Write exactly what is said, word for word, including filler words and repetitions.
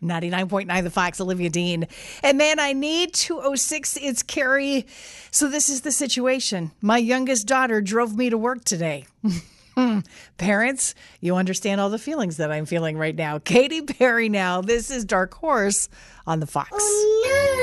ninety-nine point nine The Fox, Olivia Dean. And man, I need two oh six. It's Carrie. So this is the situation. My youngest daughter drove me to work today. Parents, you understand all the feelings that I'm feeling right now. Katy Perry now. This is Dark Horse on The Fox. Oh, no.